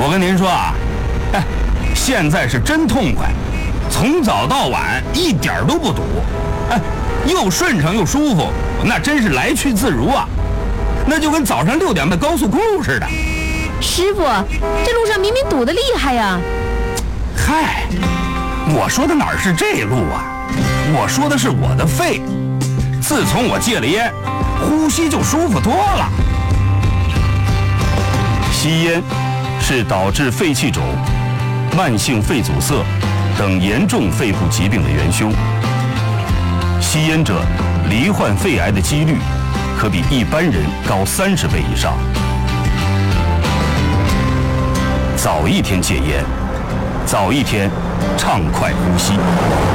我跟您说啊，现在是真痛快，从早到晚一点都不堵，又顺畅又舒服，那真是来去自如啊，那就跟早上6点的高速公路似的。 师傅，这路上明明堵得厉害呀！ 嗨，我说的哪是这路啊，我说的是我的肺。自从我戒了烟，呼吸就舒服多了。 吸烟是导致肺气肿、慢性肺阻塞等严重肺部疾病的元凶。吸烟者罹患肺癌的几率可比一般人高30倍以上。早一天戒烟，早一天畅快呼吸。